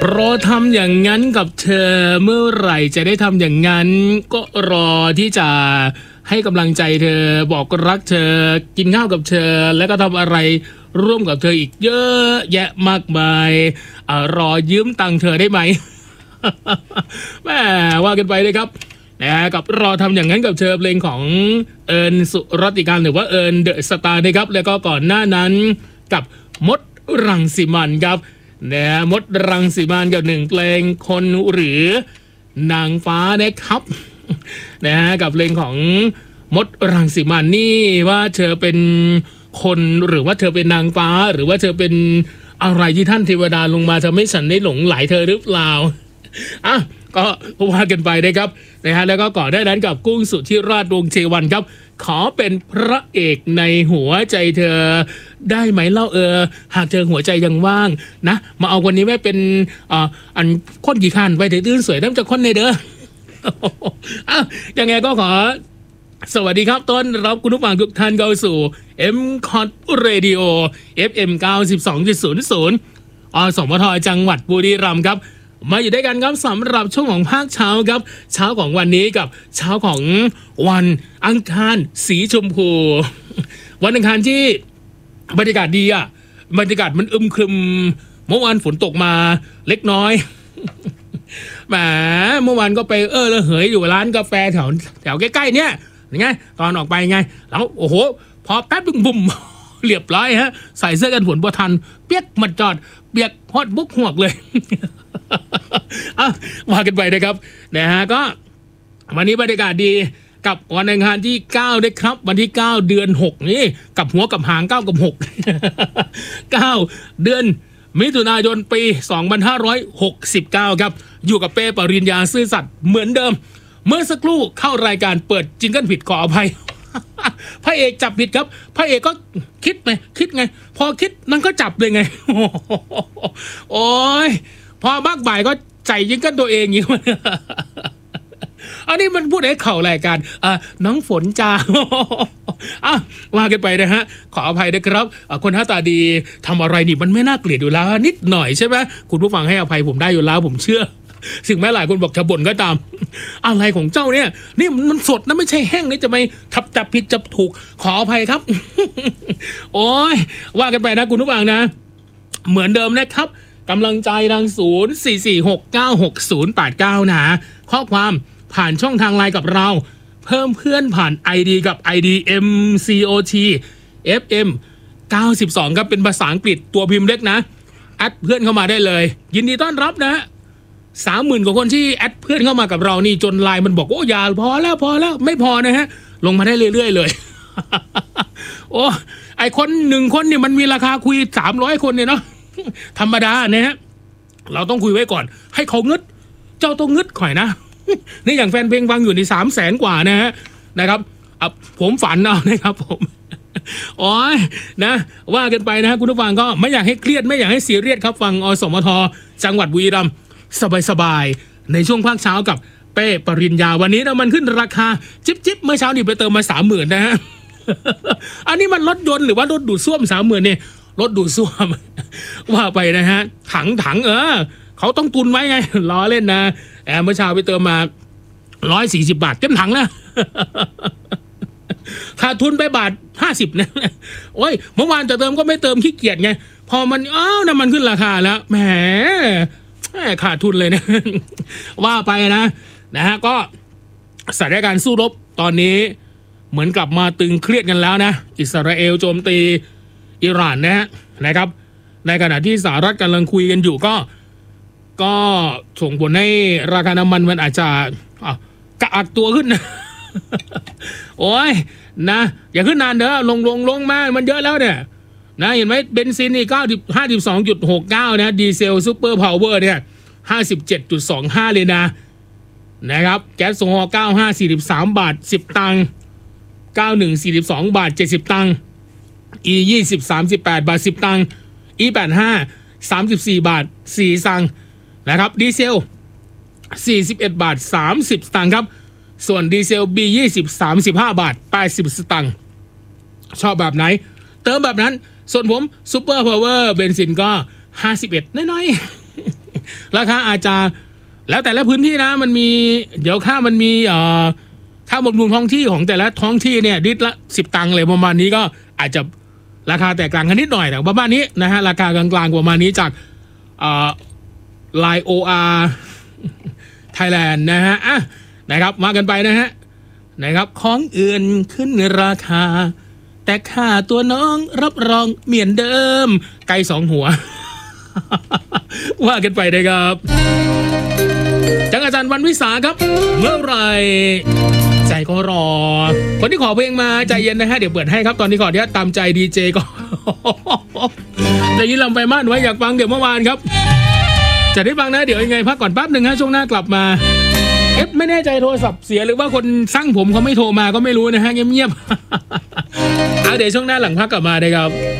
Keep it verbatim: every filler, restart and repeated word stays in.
รอทำอย่างนั้นกับเธอเมื่อไหร่จะได้ทำอย่างนั้นก็รอที่จะให้กำลังใจเธอบอกรักเธอกินข้าวกับเธอแล้วก็ทำอะไรร่วมกับเธออีกเยอะแยะมากมายอ่ารอยืมตังค์เธอได้ไหม แม่ว่ากันไปเลยครับนะกับรอทำอย่างนั้นกับเธอเพลงของเอิญสุรติการหรือว่าเอิญเดอะสตาร์นะครับแล้วก็ก่อนหน้านั้นกับมดรังสิมันครับนะมดรังสิมันกับหนึ่งเพลงคนหรือนางฟ้านะครับนะฮะกับเพลงของมดรังสิมันนี่ว่าเธอเป็นคนหรือว่าเธอเป็นนางฟ้าหรือว่าเธอเป็นอะไรที่ท่านเทวดาลงมาทำให้ฉันได้หลงไหลเธอหรือเปล่าอ่ะก็ว่ากันไปนะครับนะฮะแล้วก็ก่อนหน้านั้นกับกุ้งสุธิราชวงศ์เชวันครับขอเป็นพระเอกในหัวใจเธอได้ไหมเล่าเออหากเธอหัวใจยังว่างนะมาเอาคนนี้ไม่เป็นอ่าอันคนกี่คันไปเถอะตื้นสวยน้ำจากคนในเด้ออ่ะยังไงก็ขอสวัสดีครับต้อนรับคุณผู้ฟังทุกท่านเข้าสู่ เอ็ม คอท Radio เอฟ เอ็ม เก้าสิบสองจุดศูนย์ ศูนย์ อสมทจังหวัดบุรีรัมย์ครับมาอยู่ด้วยกันครับสำหรับช่วงของภาคเช้าครับเช้าของวันนี้กับเช้าของวันอังคารสีชมพูวันอังคารที่บรรยากาศดีอ่ะบรรยากาศมันอึมครึมเมื่อวานฝนตกมาเล็กน้อยแหมเมื่อวานก็ไปเออระเหยอยู่ร้านกาแฟแถวแถวใกล้ๆเนี่ยไงตอนออกไปไงแล้วโอ้โหพอแป๊บบึ้งบุ่มเรียบร้อยฮะใส่เสื้อกันฝนบัวทันเปียกมัดจอดเปียกฮอดบุกหวกเลยอ่ะว่ากันไปนะครับนะฮะก็วันนี้บรรยากาศดีกับวันอังคารที่เก้าด้วยครับวันที่เก้าเดือนหกนี่กับหัวกับหางเก้ากับหก เก้าเดือนมิถุนายนปีสองพันห้าร้อยหกสิบเก้าครับอยู่กับเป้ปริญญาซื่อสัตย์เหมือนเดิมเมื่อสักครู่เข้ารายการเปิดจิงเกิลผิดขออภัย พระเอกจับผิดครับพระเอกก็คิดไงคิดไงพอคิดมันก็จับเลยไง โอ้ยพอบักบ่ายก็ใจยิงกันตัวเองอย่างนี้ อันนี้มันพูดให้เข่ารายการอ่าน้องฝนจ้า อ่ะว่ากันไปนะฮะขออภัยนะครับคนหน้าตาดีทำอะไรนี่มันไม่น่าเกลียดอยู่แล้วนิดหน่อยใช่ไหมคุณผู้ฟังให้อภัยผมได้อยู่แล้วผมเชื่อสิ่งแม้หลายคนบอกจะบ่นก็ตามอะไรของเจ้าเนี่ยนี่มันสดนะไม่ใช่แห้งนี่จะไม่ทับจับผิดจับถูกขออภัยครับ โอ้ยว่ากันไปนะคุณผู้ฟังนะเหมือนเดิมนะครับกำลังใจทางศูนย์ สี่ สี่ หก เก้า หก ศูนย์ แปด เก้านะข้อความผ่านช่องทางไลน์กับเราเพิ่มเพื่อนผ่าน ไอ ดี กับ ไอ ดี เอ็ม ซี โอ ที เอฟ เอ็ม เก้าสิบสองครับเป็นภาษาอังกฤษตัวพิมพ์เล็กนะแอดเพื่อนเข้ามาได้เลยยินดีต้อนรับนะสามหมื่นกว่าคนที่แอดเพื่อนเข้ามากับเรานี่จนไลน์มันบอกโอ้ยาพอแล้วพอแล้วไม่พอนะฮะลงมาได้เรื่อยๆเลย โอ้ไอคนหนึ่งคนเนี่ยมันมีราคาคุยสามร้อยคนเนี่ยเนาะ ธรรมดาเนี่ยฮะเราต้องคุยไว้ก่อนให้เขางึดเจ้าต้องงึดข่อยนะ นี่อย่างแฟนเพลงฟังอยู่ในสามแสนกว่านะฮะนะครับอ่ะผมฝันเอานะครับผม โอ้ยนะว่ากันไปนะฮะคุณผู้ฟังก็ไม่อยากให้เครียดไม่อยากให้ซีเรียสครับฟังอสมทจังหวัดบุรีรัมย์สบายๆในช่วงภาคเช้ากับเป้ปริญญาวันนี้นะมันขึ้นราคาจิ๊บจิ๊บเมื่อเช้านี่ไปเติมมาสามหมื่นนะฮะ อันนี้มันรถยนต์หรือว่ารถดูดซ่วมสามหมื่นเนี่ยรถดูดซ่วม ว่าไปนะฮะถังถังเออเขาต้องตุนไว้ไงล้อเล่นนะแอมเมื่อเช้าไปเติมมาร้อยสี่สิบบาทเต็มถังนะ ขาดทุนไปบาทห้าสิบนะโอ้ยเมื่อวานจะเติมก็ไม่เติมขี้เกียจไงพอมันอ้าวน้ำมันขึ้นราคาแล้วแหมขาดทุนเลยนะ ว่าไปนะนะฮะก็สถานการณ์สู้รบตอนนี้เหมือนกลับมาตึงเครียดกันแล้วนะอิสราเอลโจมตีอิหร่านนะฮะนะครับในขณะที่สหรัฐกำลังคุยกันอยู่ก็ก็ส่งผลให้ราคาน้ำมันมันอาจจะกระอักตัวขึ้นนะ โอ้ยนะอย่าขึ้นนานเด้อลงลงลงมามันเยอะแล้วเนี่ยนะเห็นไหมเบนซินนี่เก้าสิบห้าสิบสองจุดหกเก้านะดีเซลซูเปอร์พาวเวอร์เนี่ยห้าสิบเจ็ดจุดสองห้าเลยนะนะครับแก๊สโซฮอล์เก้าห้าสี่สิบสามบาทสิบตังค์เก้าหนึ่งสี่สิบสองบาทเจ็ดสิบตังค์ E ยี่สิบสามสิบแปดบาทสิบตังค์ E แปดห้าสามสิบสี่บาทสี่ตังค์นะครับดีเซลสี่สิบเอ็ดบาทสามสิบตังค์ครับส่วนดีเซล บี ยี่สิบ สามสิบห้าบาทแปดสิบสตางค์ชอบแบบไหนเติมแบบนั้นส่วนผมซุปเปอร์พาวเวอร์เบนซินก็ห้าสิบเอ็ดน้อยราคาอาจจะแล้วแต่ละพื้นที่นะมันมีเดี๋ยวค่ามันมีเอ่อค่าบำรุงท้องที่ของแต่ละท้องที่เนี่ยลิตรละสิบตังค์เลยประมาณนี้ก็อาจจะราคาแตกต่างกันนิดหน่อยแต่ประมาณนี้นะฮะราคากลางๆประมาณนี้จากเอ่อไลน์ โอ อาร์ Thailand นะฮะอ่ะนะครับมากันไปนะฮะนะครับของอื่นขึ้นราคาแต่ค่าตัวน้องรับรองเหมือนเดิมไก่สองหัว ว่ากันไปนะครับจังอาจารย์วันวิสาครับเมื่อไหรใจก็รอคนที่ขอเพลงมาใจเย็นนะฮะเดี๋ยวเปิดให้ครับตอนนี้ขออนุญาตตามใจดีเจก็ แต่ยินลำไปมากไว้อยากฟังเดี๋ยวเมื่อวานครับจะได้ฟังนะเดี๋ยวยังไงพักก่อนแป๊บหนึ่งฮะช่วงหน้ากลับมาเอ๊ะไม่แน่ใจโทรศัพท์เสียหรือว่าคนสร้างผมเขาไม่โทรมาก็ไม่รู้นะฮะเงียบๆ เอาเดี๋ยวช่วงหน้าหลังพักกลับมาได้ครับ